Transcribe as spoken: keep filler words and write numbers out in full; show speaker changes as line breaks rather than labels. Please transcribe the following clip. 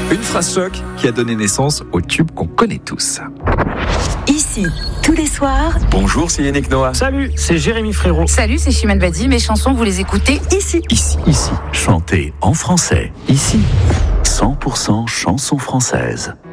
Une phrase choc qui a donné naissance au tube qu'on connaît tous.
Ici, tous les soirs.
Bonjour, c'est Yannick Noah.
Salut, c'est Jérémy Frérot.
Salut, c'est Chimène Badi. Mes chansons, vous les écoutez ici.
Ici, ici, chantez en français. Ici, cent pour cent chansons françaises.